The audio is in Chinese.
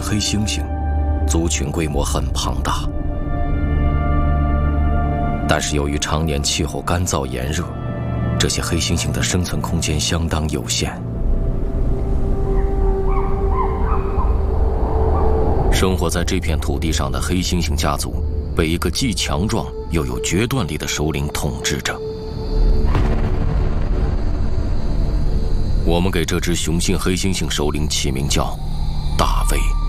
黑猩猩，族群规模很庞大，但是由于常年气候干燥炎热，这些黑猩猩的生存空间相当有限。生活在这片土地上的黑猩猩家族，被一个既强壮又有决断力的首领统治着。我们给这只雄性黑猩猩首领起名叫大卫。